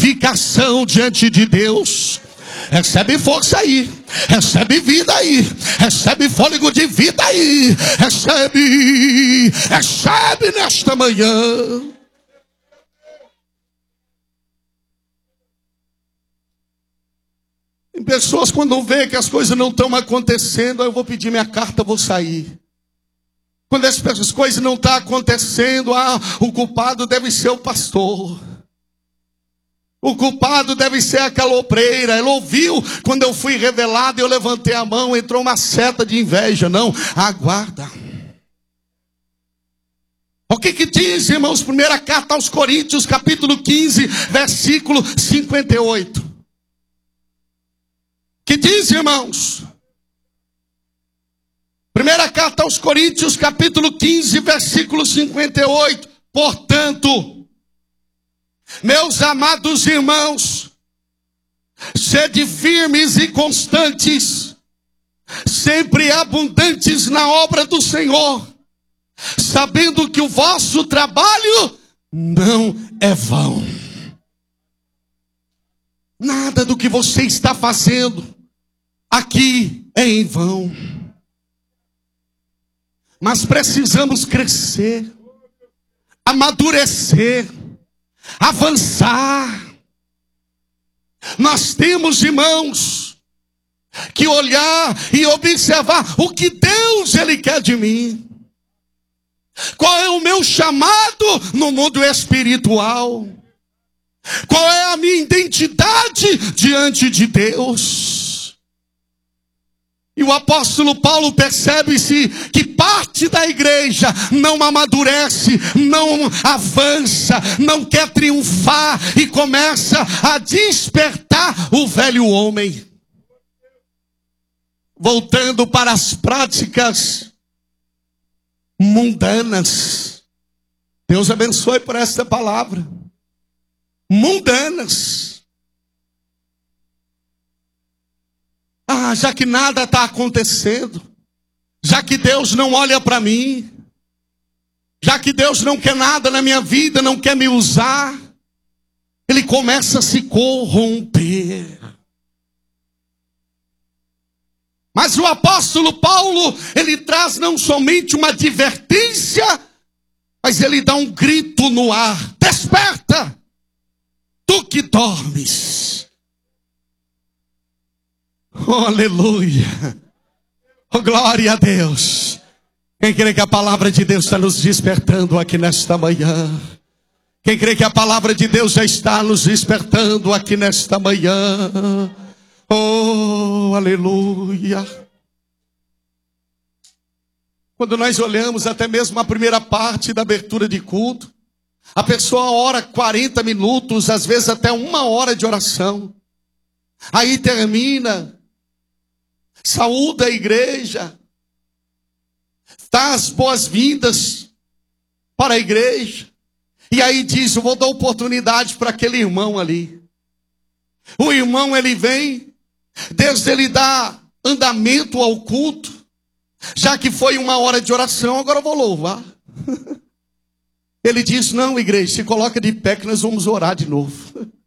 glorificação diante de Deus. Recebe força aí, recebe vida aí, recebe fôlego de vida aí, recebe nesta manhã. Tem pessoas quando vê que as coisas não estão acontecendo, eu vou pedir minha carta, vou sair. Quando as coisas não estão acontecendo, o culpado deve ser o pastor. O culpado deve ser aquela obreira. Ela ouviu quando eu fui revelado, eu levantei a mão, entrou uma seta de inveja. Não, aguarda. O que diz, irmãos? Primeira carta aos Coríntios, capítulo 15, versículo 58. Que diz, irmãos? Primeira carta aos Coríntios, capítulo 15, versículo 58. Portanto, meus amados irmãos, sede firmes e constantes, sempre abundantes na obra do Senhor, sabendo que o vosso trabalho não é vão. Nada do que você está fazendo aqui é em vão. Mas precisamos crescer, amadurecer, avançar. Nós temos, irmãos, que olhar e observar o que Deus Ele quer de mim. Qual é o meu chamado no mundo espiritual? Qual é a minha identidade diante de Deus? E o apóstolo Paulo percebe-se que parte da igreja não amadurece, não avança, não quer triunfar e começa a despertar o velho homem. Voltando para as práticas mundanas. Deus abençoe por esta palavra. Mundanas. Já que nada está acontecendo, já que Deus não olha para mim, já que Deus não quer nada na minha vida, não quer me usar, ele começa a se corromper. Mas o apóstolo Paulo, ele traz não somente uma advertência, mas ele dá um grito no ar: desperta, tu que dormes. Oh, aleluia. Oh, glória a Deus. Quem crê que a palavra de Deus está nos despertando aqui nesta manhã? Quem crê que a palavra de Deus já está nos despertando aqui nesta manhã? Oh, aleluia. Quando nós olhamos até mesmo a primeira parte da abertura de culto, a pessoa ora 40 minutos, às vezes até 1 hora de oração. Aí termina, saúda a igreja, dá as boas-vindas para a igreja, e aí diz: eu vou dar oportunidade para aquele irmão ali. O irmão, ele vem, Deus ele dá andamento ao culto, já que foi 1 hora de oração, agora eu vou louvar. Ele diz: não, igreja, se coloca de pé que nós vamos orar de novo.